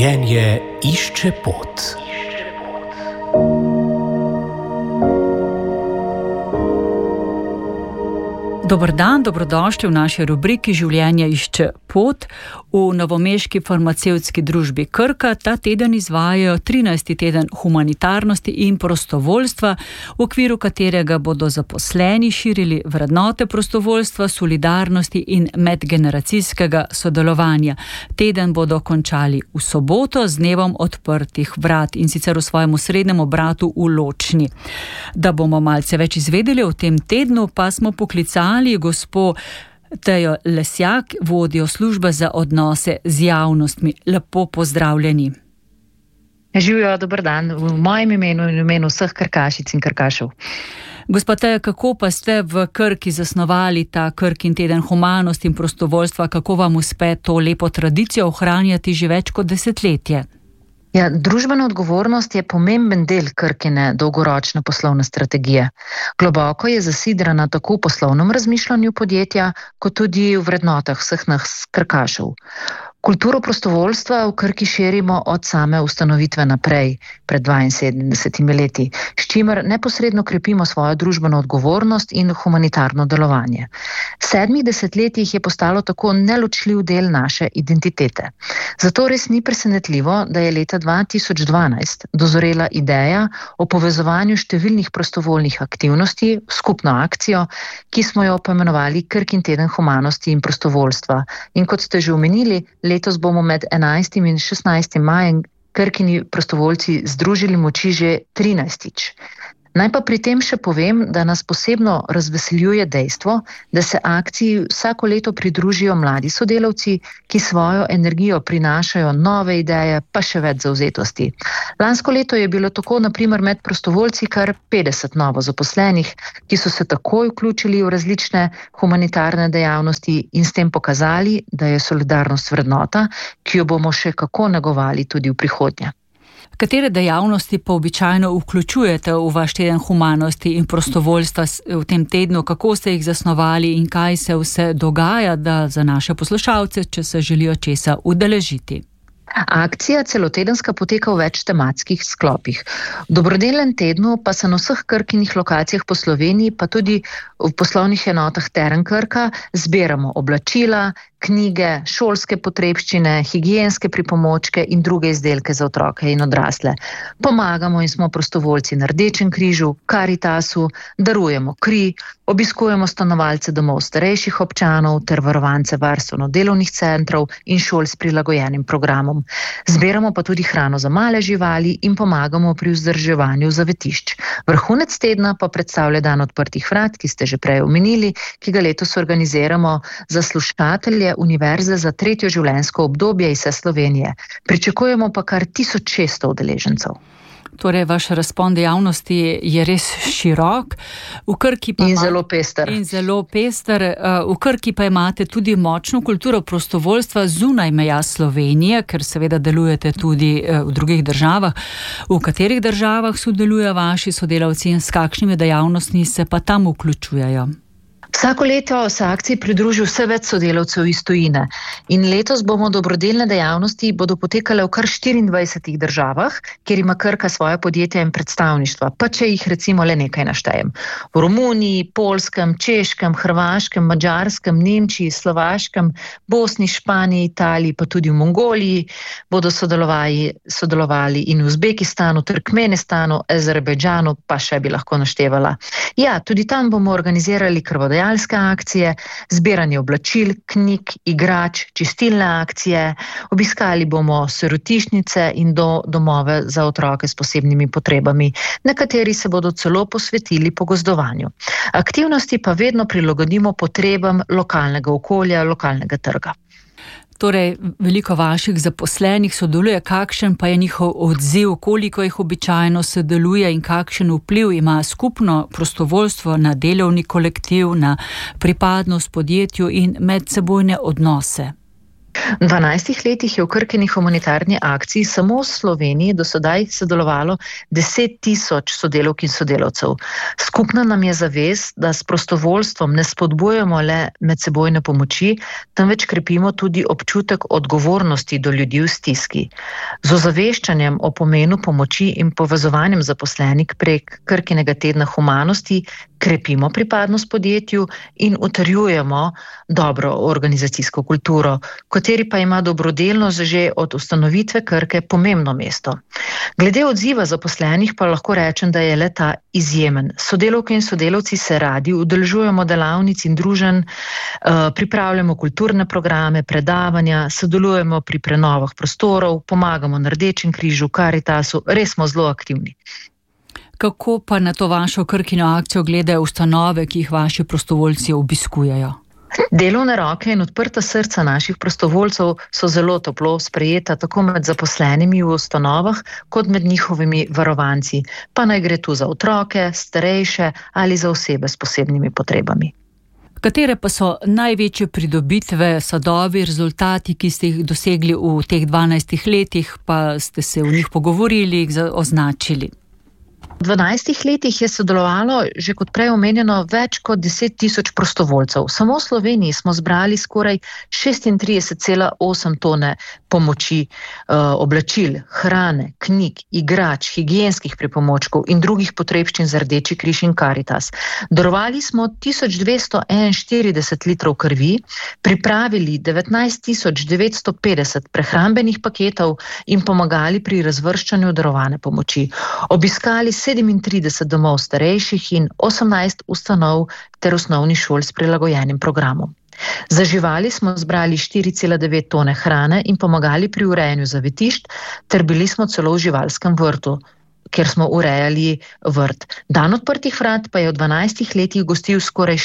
Življenje išče pot. Dober dan, dobrodošli v naši rubriki Življenje išče pot. V novomeški farmacevtski družbi Krka ta teden izvajajo 13. teden humanitarnosti in prostovoljstva, v okviru katerega bodo zaposleni širili vrednote prostovoljstva, solidarnosti in medgeneracijskega sodelovanja. Teden bodo končali v soboto z dnevom odprtih vrat in sicer v svojem osrednjem obratu v Ločni. Da bomo malce več izvedeli o tem tednu, pa smo poklicali gospo Tejo Lesjak, vodjo službe za odnose z javnostmi. Lepo pozdravljeni. Živijo, dober dan, v mojem imenu in imenu vseh Krkašic in Krkašev. Gospa Teja, kako pa ste v Krki zasnovali ta Krkin teden humanosti in prostovoljstva? Kako vam uspe to lepo tradicijo ohranjati že več kot desetletje? Ja, družbena odgovornost je pomemben del Krkine dolgoročne poslovne strategije. Globoko je zasidrana tako v poslovnem razmišljanju podjetja, kot tudi v vrednotah vseh nas Krkašev. Kulturo prostovoljstva v Krki širimo od same ustanovitve naprej, pred 72 leti, s čimer neposredno krepimo svojo družbeno odgovornost in humanitarno delovanje. V 7 desetletjih je postalo tako neločljiv del naše identitete. Zato res ni presenetljivo, da je leta 2012 dozorela ideja o povezovanju številnih prostovoljnih aktivnosti v skupno akcijo, ki smo jo poimenovali Krkin teden humanosti in prostovoljstva. In kot ste že omenili, letos bomo med 11. in 16. majem Krkini prostovoljci združili moči že 13. Naj pa pri tem še povem, da nas posebno razveseljuje dejstvo, da se akciji vsako leto pridružijo mladi sodelavci, ki svojo energijo prinašajo nove ideje, pa še več zavzetosti. Lansko leto je bilo tako na primer med prostovoljci kar 50 novo zaposlenih, ki so se takoj vključili v različne humanitarne dejavnosti in s tem pokazali, da je solidarnost vrednota, ki jo bomo še kako negovali tudi v prihodnje. Katere dejavnosti pa običajno vključujete v vaš teden humanosti in prostovoljstva v tem tednu? Kako ste jih zasnovali in kaj se vse dogaja, da za naše poslušalce, če se želijo česa udeležiti? Akcija celotedenska poteka v več tematskih sklopih. V dobrodelnem tednu pa se na vseh Krkinih lokacijah po Sloveniji, pa tudi v poslovnih enotah Teren Krka, zbiramo oblačila, knjige, šolske potrebščine, higienske pripomočke in druge izdelke za otroke in odrasle. Pomagamo in smo prostovoljci na Rdečem križu, Karitasu, darujemo kri, obiskujemo stanovalce domov starejših občanov ter varovance varstveno-delovnih centrov in šol s prilagojenim programom. Zbiramo pa tudi hrano za male živali in pomagamo pri vzdrževanju zavetišč. Vrhunec tedna pa predstavlja dan odprtih vrat, ki ste že prej omenili, ki ga letos organiziramo za slušatelje Univerze za 3. življenjsko obdobje iz vse Slovenije. Pričakujemo pa kar 1600 udeležencev. Torej, vaš razpon dejavnosti je res širok. V Krki pa zelo pester. In zelo pester. V Krki pa imate tudi močno kulturo prostovoljstva zunaj meja Slovenije, ker seveda delujete tudi v drugih državah. V katerih državah sodelujejo vaši sodelavci in s kakšnimi dejavnostmi se pa tam vključujejo? Vsako leto se akciji pridruži vse več sodelavcev iz tujine in letos bomo dobrodelne dejavnosti bodo potekale v kar 24 državah, kjer ima Krka svoje podjetja in predstavništva, pa če jih recimo le nekaj naštejem. V Romuniji, Poljskem, Češkem, Hrvaškem, Madžarskem, Nemčiji, Slovaškem, Bosni, Španiji, Italiji, pa tudi v Mongoliji bodo sodelovali in v Uzbekistanu, Turkmenistanu, Azerbajdžanu, pa še bi lahko naštevala. Ja, tudi tam bomo organizirali krvodajalske akcije, zbiranje oblačil, knjig, igrač, čistilne akcije, obiskali bomo sirotišnice in domove za otroke s posebnimi potrebami. Nekateri se bodo celo posvetili pogozdovanju. Aktivnosti pa vedno prilagodimo potrebam lokalnega okolja, lokalnega trga. Torej, veliko vaših zaposlenih sodeluje, kakšen pa je njihov odziv, koliko jih običajno sodeluje in kakšen vpliv ima skupno prostovoljstvo na delovni kolektiv, na pripadnost podjetju in medsebojne odnose? V 12 letih je v Krkini humanitarni akciji samo v Sloveniji do sedaj sodelovalo 10 000 sodelavk in sodelavcev. Skupna nam je zavest, da s prostovoljstvom ne spodbujamo le medsebojne pomoči, temveč krepimo tudi občutek odgovornosti do ljudi v stiski. Z ozaveščanjem o pomenu pomoči in povezovanjem zaposlenih prek Krkinega tedna humanosti krepimo pripadnost podjetju in utrjujemo dobro organizacijsko kulturo, v kateri pa ima dobrodelnost že od ustanovitve Krke pomembno mesto. Glede odziva zaposlenih pa lahko rečem, da je le-ta izjemen. Sodelavke in sodelavci se radi udeležujemo delavnic in druženj, pripravljamo kulturne programe, predavanja, sodelujemo pri prenovah prostorov, pomagamo na Rdečem križu, Karitasu, res smo zelo aktivni. Kako pa na to vašo Krkino akcijo gledajo ustanove, ki jih vaši prostovoljci obiskujejo? Delovne roke in odprta srca naših prostovoljcev so zelo toplo sprejeta tako med zaposlenimi v ustanovah, kot med njihovimi varovanci, pa naj gre tu za otroke, starejše ali za osebe s posebnimi potrebami. Katere pa so največje pridobitve, sadovi, rezultati, ki ste jih dosegli v teh 12 letih, pa ste se v njih pogovorili, jih označili? V 12 letih je sodelovalo, že kot prej omenjeno, več kot 10 000 prostovoljcev. Samo v Sloveniji smo zbrali skoraj 36,8 tone pomoči, oblačil, hrane, knjig, igrač, higienskih pripomočkov in drugih potrebščin za Rdeči križ in Karitas. Darovali smo 1241 litrov krvi, pripravili 19 950 prehrambenih paketov in pomagali pri razvrščanju darovane pomoči. Obiskali 37 domov starejših in 18 ustanov ter osnovnih šol s prilagojenim programom. Za živali smo zbrali 4,9 tone hrane in pomagali pri urejanju zavetišč, ter bili smo celo v živalskem vrtu, kjer smo urejali vrt. Dan odprtih vrat pa je v 12 letih gostil skoraj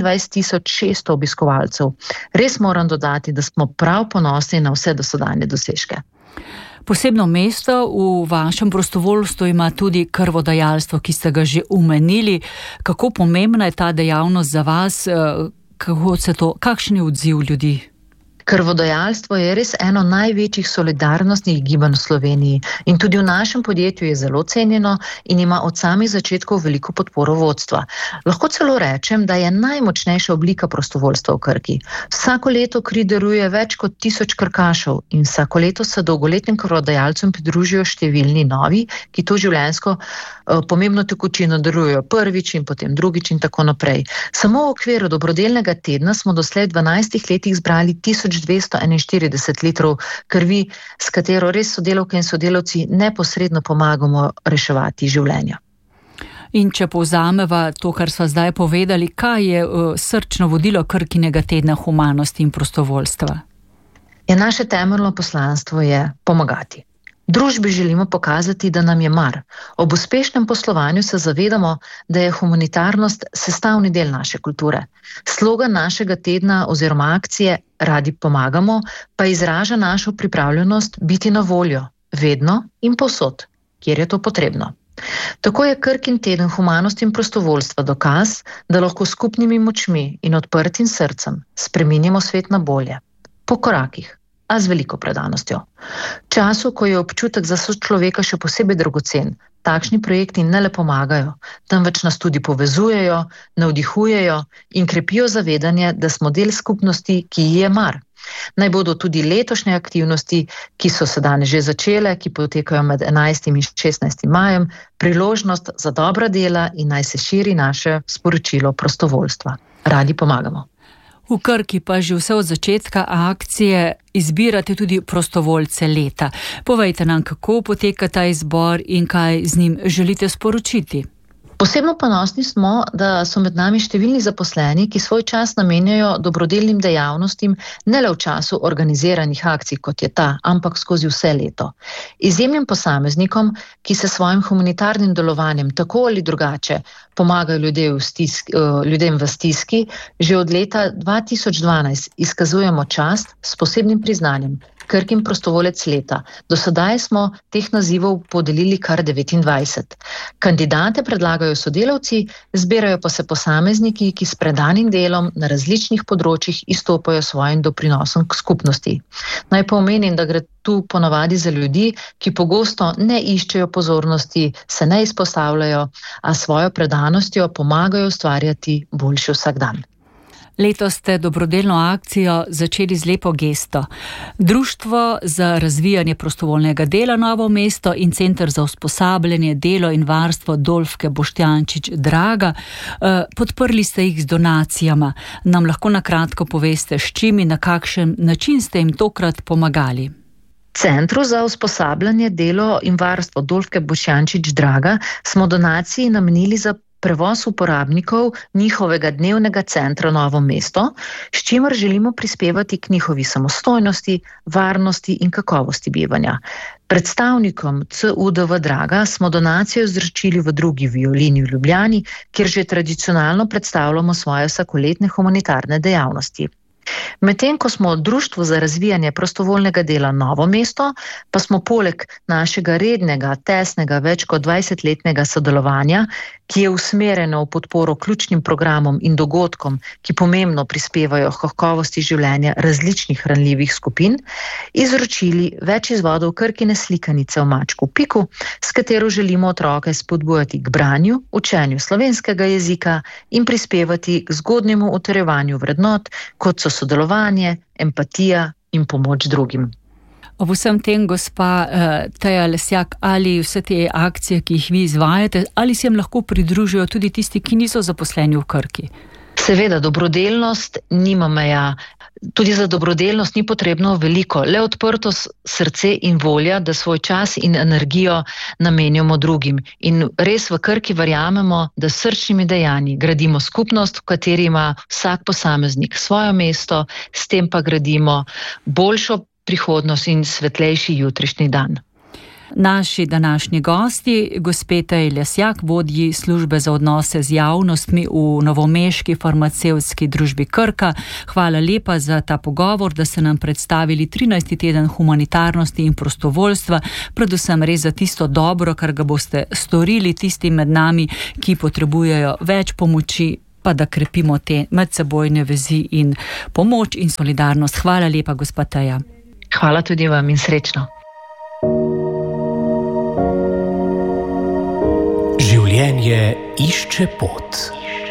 24 600 obiskovalcev. Res moram dodati, da smo prav ponosni na vse dosedanje dosežke. Posebno mesto v vašem prostovoljstvu ima tudi krvodajalstvo, ki ste ga že omenili. Kako pomembna je ta dejavnost za vas? Kakšen je odziv ljudi? Krvodajalstvo je res eno največjih solidarnostnih gibanj v Sloveniji in tudi v našem podjetju je zelo cenjeno in ima od samih začetkov veliko podporo vodstva. Lahko celo rečem, da je najmočnejša oblika prostovoljstva v Krki. Vsako leto kri daruje več kot 1000 krkašev in vsako leto se dolgoletnim krvodajalcem pridružijo številni novi, ki to življenjsko pomembno tekočino darujejo prvič in potem drugič in tako naprej. Samo v okviru dobrodelnega tedna smo doslej v 12 letih zbrali 1241 litrov krvi, s katero res sodelavke in sodelavci neposredno pomagamo reševati življenja. In če povzameva to, kar sva zdaj povedali, kaj je srčno vodilo Krkinega tedna humanosti in prostovoljstva? Naše temeljno poslanstvo je pomagati. Družbi želimo pokazati, da nam je mar. Ob uspešnem poslovanju se zavedamo, da je humanitarnost sestavni del naše kulture. Slogan našega tedna oziroma akcije Radi pomagamo pa izraža našo pripravljenost biti na voljo, vedno in povsod, kjer je to potrebno. Tako je Krkin teden humanosti in prostovoljstva dokaz, da lahko skupnimi močmi in odprtim srcem spreminjamo svet na bolje. Po korakih, a z veliko predanostjo. V času, ko je občutek za sočloveka še posebej dragocen, takšni projekti ne le pomagajo, temveč nas tudi povezujejo, navdihujejo in krepijo zavedanje, da smo del skupnosti, ki ji je mar. Naj bodo tudi letošnje aktivnosti, ki so se danes že začele, ki potekajo med 11. in 16. majem, priložnost za dobra dela in naj se širi naše sporočilo prostovoljstva. Radi pomagamo. V Krki pa že vse od začetka akcije izbirate tudi prostovoljce leta. Povejte nam, kako poteka ta izbor in kaj z njim želite sporočiti. Posebno ponosni smo, da so med nami številni zaposleni, ki svoj čas namenjajo dobrodelnim dejavnostim ne le v času organiziranih akcij, kot je ta, ampak skozi vse leto. Izjemnim posameznikom, ki se svojim humanitarnim delovanjem tako ali drugače pomagajo ljudem v stiski, že od leta 2012 izkazujemo čast s posebnim priznanjem, Krkin prostovolec leta. Do sedaj smo teh nazivov podelili kar 29. Kandidate predlagajo sodelavci, zbirajo pa se posamezniki, ki s predanim delom na različnih področjih izstopajo svojim doprinosom k skupnosti. Naj pa omenim, da gre tu ponavadi za ljudi, ki pogosto ne iščejo pozornosti, se ne izpostavljajo, a svojo predanostjo pomagajo ustvarjati boljši vsakdan. Letos ste dobrodelno akcijo začeli z lepo gesto. Društvo za razvijanje prostovoljnega dela Novo mesto in Center za usposabljanje, delo in varstvo Dolfke Boštjančič Draga. Podprli ste jih z donacijama. Nam lahko na kratko poveste, s čim in na kakšen način ste jim tokrat pomagali? Centru za usposabljanje, delo in varstvo Dolfke Boštjančič Draga smo donaciji namenili za prevoz uporabnikov njihovega dnevnega centra Novo mesto, s čimer želimo prispevati k njihovi samostojnosti, varnosti in kakovosti bivanja. Predstavnikom CUDV Draga smo donacijo izročili v drugi violini v Ljubljani, kjer že tradicionalno predstavljamo svoje vsakoletne humanitarne dejavnosti. Medtem ko smo Društvo za razvijanje prostovoljnega dela Novo mesto, pa smo poleg našega rednega, tesnega, več kot 20-letnega sodelovanja, ki je usmerjeno v podporo ključnim programom in dogodkom, ki pomembno prispevajo k kakovosti življenja različnih ranljivih skupin, izročili več izvodov Krkine slikanice o mačku Piku, s katero želimo otroke spodbujati k branju, učenju slovenskega jezika in prispevati k zgodnjemu utrjevanju vrednot, kot so sodelovanje, empatija in pomoč drugim. Ob vsem tem, gospa Teja Lesjak, ali vse te akcije, ki jih vi izvajate, ali se jim lahko pridružijo tudi tisti, ki niso zaposleni v Krki? Seveda, dobrodelnost nima meja. Tudi za dobrodelnost ni potrebno veliko, le odprto srce in volja, da svoj čas in energijo namenjamo drugim. In res v Krki verjamemo, da s srčnimi dejanji gradimo skupnost, v kateri ima vsak posameznik svoje mesto, s tem pa gradimo boljšo prihodnost in svetlejši jutrišnji dan. Naši današnji gosti, gospe Teji Lesjak, vodji službe za odnose z javnostmi v novomeški farmacevtski družbi Krka. Hvala lepa za ta pogovor, da ste nam predstavili 13. teden humanitarnosti in prostovoljstva, predvsem res za tisto dobro, kar ga boste storili tistim med nami, ki potrebujejo več pomoči, pa da krepimo te medsebojne vezi in pomoč in solidarnost. Hvala lepa, gospa Teja. Hvala tudi vam in srečno. Življenje išče pot.